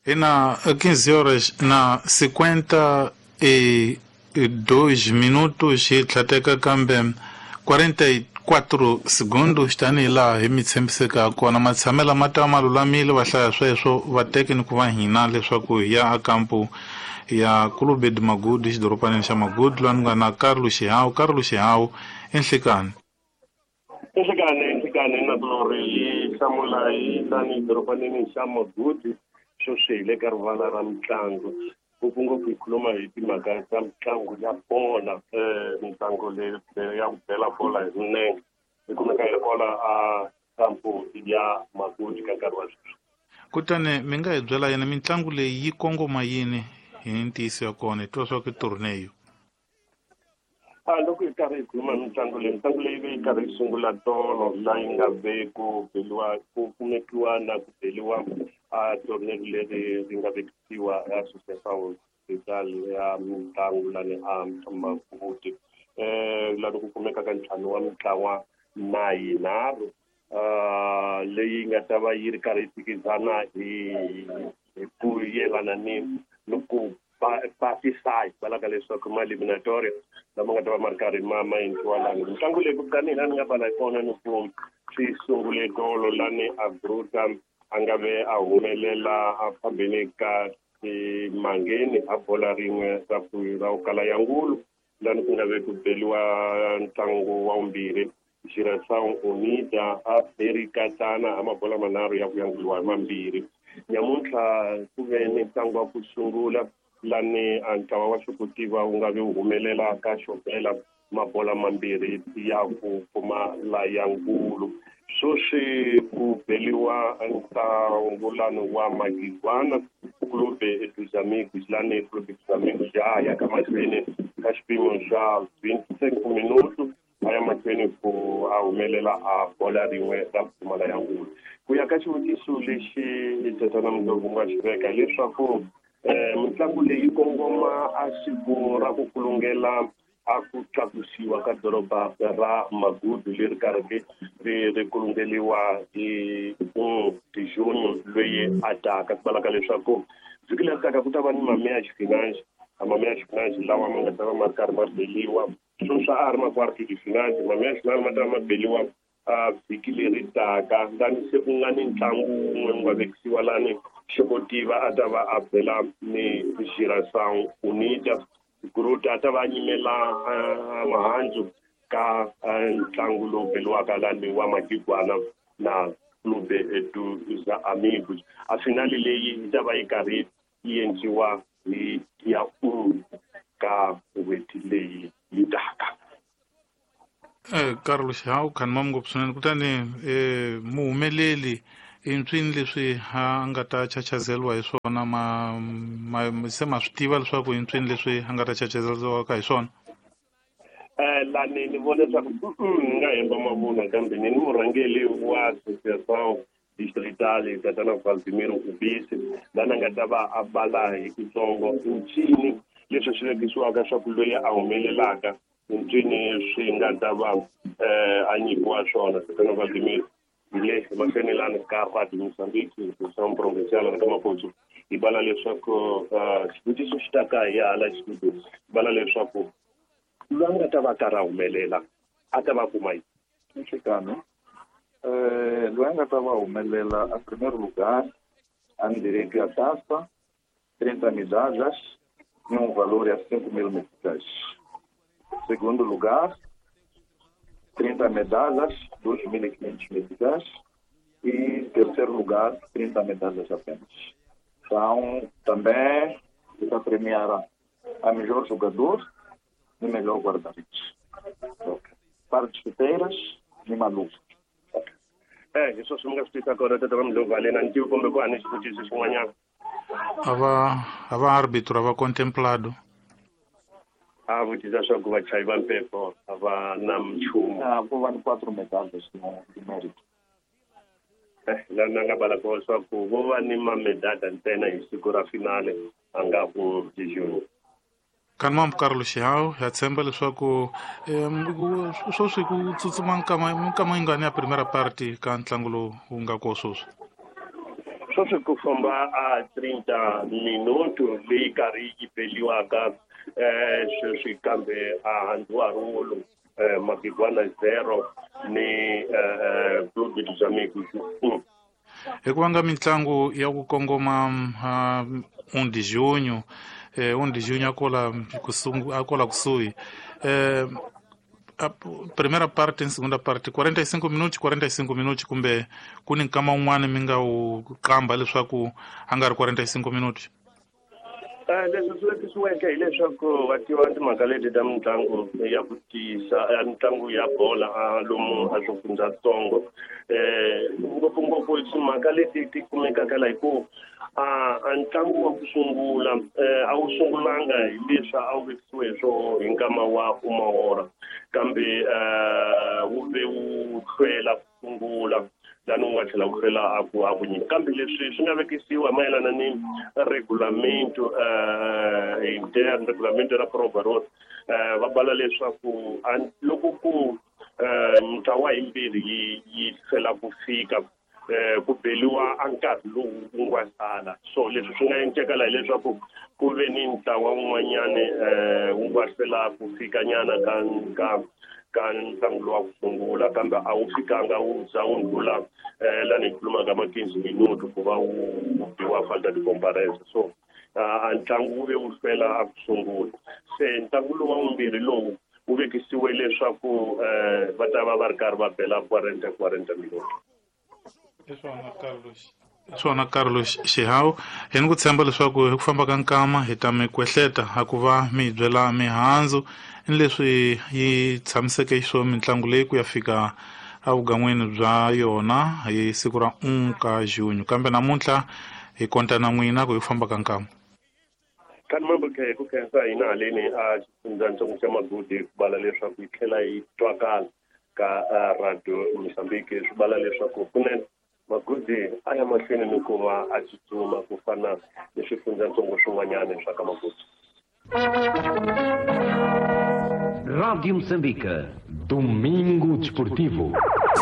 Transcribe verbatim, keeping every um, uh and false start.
Ena quinze horas na cinquenta e dois minutos e tlateka kambe quarenta e quatro segundos tani la hi mi tshembiseka kona matshamela mata malulamile va hlaya sweswo vatekiniku va hina leswaku hi ya a kampu ya Clube de Magudu xidoropani xa Magudu lani nga na Carlo Xihawu Carlo Xihawu enhlikani enhlikani enhlikani na lori yi hlamula hi tani doropanini xa Magudu xo swi hi le ka rivala ra mitlangu ngopfungopfu hi khuluma hi timhaka ta mitlangu ya bola um mitlangu leyi ya ku bela bola hi milenge yi kumeka hi bola a kampu ya Magudu ka nkarhi wa sweswi. Kutani mi nga hi byela yena mitlangu leyi yi kongoma yini hi ntiyiso ya kona hi twa swa ku torneio? Ah, loko hi karhi hi khuluma mitlangu leyi mitlangu leyi ve yi karhi yi sungula tolo la yi nga ve ku beliwa ku kumekiwa na ku beliwa a torneio leri ri nga vekisiwa ya Associação ya mitlangu lani a Magudu um lani ku kumekaka ntlhanu wa mitlawa na yinharhu um leyi nga ta va yi ri karhi yi phikizana hi hi ku yelana ni loko partisayi valaka leswaku ma eliminatoria lama nga ta va ma ri karhi ma ma endliwa lani mitlangu leyi ku tanihi la ni nga vala hi kona ni ku swi sungule tolo lani a Gruta a nga ve a humelela a fambeni ka timangeni a bola rin'we ra ku ra ku kala ya ngulu lani ku nga ve ku beliwa ntlangu wa vumbirhi Geração Unida a Berikatana a mabola manharhu ya ku yanguliwa hi mambirhi nyamuntlha ku ve ni ntlangu wa ku sungula lani a ntlawa wa swikotiva wu nga ve wu humelela ka xo bela mabola mambirhi ya ku kuma la ya ngulu sweswi ku beliwa ntlangu lani wa Magidwana Clube dos Amigos lani Clube dos Amigos ya ya ka mahlweni ka xipimo xa vinte-cinco minutos a ya mahlweni ku a humelela a bola rin'we ra ku kuma la ya ngulu ku ya ka xivutiso lexi tatana Mdlopfu nga xi veka leswaku um mitlangu leyi kongoma a siku ra ku kulungela a ku tlakusiwa ka doroba ra Magudu leri karhi ri ri kulungeliwa hi June loyi a taka ku valaka leswaku vhiki leri taka ku ta va ni mameya xifinanxi a mameya xifinanxi lawa ma nga ta va ma ri karhi ma beliwa swilo swa a ri makwarti xifinanxi mameya xifinanxi ma ta va ma beliwa a vhiki leri taka lani se ku nga ni ntlangu wun'we wu nga vekisiwa lani Xokotiva a ta va a bela ni Geração Unida Gruta a ta va nyimela mahandzu ka ntlangu lowu beliwaka lani wa Magidwana na Clube dos Amigos a finali leyi yi ta va yi karhi yi endliwa hi ya u ka n'hweti leyi yi taka. Eh, Carlo Xihawu khani ma ngopfu swinene kutani eh, muhumeleli i ncwini leswi a nga ta chachazeliwa hi swona ma, ma se ma swi tiva leswaku i ncwini leswi a nga ta chachazeliwaka hi swona? Um lani ni vona leswaku ni nga hemba mavunwa kambe ni ni murhangeli wa Associação Distrital tatana Valdimiro Ubisi lani a nga ta va a bala hi kutsongo ncini leswi swi vekisiwaka swa ku loyi a humelelaka ncini swi nga ta va um a nyikiwa swona tatana Valdimiro le mahlweni lani ka Radio Mozambique Associação Provincial ka Maputo hi bala leswaku xivutiso xi ta ka hi hala xitudio hi bala leswaku loyi a nga ta va karhi a humelela a ta va kuma yini? Enhlikani um loyi a nga ta va humelela a primeiro lugar a direito à taça trinta medalhas e um valor a cinco mil meticais. Segundo lugar trinta medalhas, dois mil e quinhentos meticais e terceiro lugar trinta medalhas apenas. Então também está premiar a melhor jogador e melhor guarda-redes. Okay. Para discuteiras e maluco. Eh, isso swi nga swi tisa kona tatana Mdlopfu alena ni tivi kumbe ku hane xivutiso xin'wanyana. Ava ava arbitro ava contemplado. A vutisa swa ku vachayi va mpefo a va na nchumu. Ah, ku va ni quatro medalhas de mérito. Eh, lani a nga vala kona swa ku vo va ni mamedada ntsena hi siku ra finale a nga ku June. Khani ma Carlo Xihawu ha tshemba leswaku um sweswi ku tsutsuma nkama nkama yingani ya primera party ka ntlangu lowu wu nga koho sweswi? sweswi ku famba a trinta minuto leyi karhi yi beliwaka um sweswi kambe a handzuwarulu um mabigwana zero ni um Blue bya Miguzu. Hi ku vanga mitlangu ya ku kongoma uh, un de junho eh, un de junho akola kusungu akola kusuhi eh, a primeira parte e segunda parte quarenta e cinco minutos quarenta e cinco minutos kumbe kuni nkama un'wana mi nga wu kamba leswaku a nga ri quarenta e cinco minutos. Uh, leswi swi lekisiweke hileswaku va tiva timhaka leti ta mitlangu ya ku tisa mitlangu ya bola a lomu a swifundzatsongo um ngopfungopfu timhaka leti ti kumekaka la hi ku a ntlangu wa ku sungula um a wu sungulanga hi leswi a wu vekisiwe hi swo hi nkama wa umahora kambe um wu ve wu hlwela ku sungula lani u nga tlhela ku hlwela a ku a ku nyika kambe leswi swi nga vekisiwa mayelana ni regulamento um interne regulamento ra provarot um va bala leswaku loko ku um mitlawa yimbirhi yi yi hlwela ku fika um ku beliwa a nkarhi lowu wu nga sala so leswi swi nga endleka la hileswaku ku ve ni ntlawa wun'wanyani um wu nga hlwela ku fika nyana ka ka ka ntlangu lowa ku sungula kambe a wu fikanga wu za wu ndlula um lani hi khulumaka ma quinze minuto ku va wu biwa falta de comparese so a ntlangu wu ve wu hlwela a ku sungula se ntlangu lowu wa vumbirhi lowu wu vekisiwe leswaku um va ta va va ri karhi va bela quarenta quarenta minuto. Swona Carlos Xihawu hi ni ku tshemba leswaku hi ku famba ka nkama hi ta mi kwehleta a ku va mi hi byela mihandzu ni leswi yi tshamiseke xiswona mitlangu leyi ku ya fika a vugan'wini bya yona hi siku ra un ka junho kambe namuntlha hi konta na n'wina ku hi ku famba ka nkama. Kani mambukhe ku khensa hina haleni a xifundzatsongo xa Magodi ku bala leswaku hi tlhela hi twakala ka radio Mozambique swi bala leswaku kunene Magodi a ya mahlweni ni ku va a tsutsuma ku fana ni swifundzatsongo swin'wanyana swa ka Magodi. Rádio Moçambique, Domingo Desportivo.